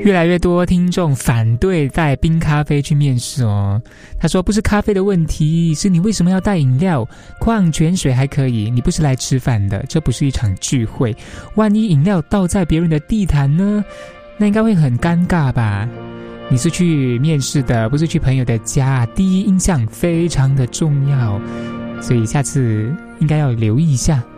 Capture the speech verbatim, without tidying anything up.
越来越多听众反对带冰咖啡去面试哦。他说不是咖啡的问题，是你为什么要带饮料？矿泉水还可以，你不是来吃饭的，这不是一场聚会。万一饮料倒在别人的地毯呢？那应该会很尴尬吧？你是去面试的，不是去朋友的家，第一印象非常的重要，所以下次应该要留意一下。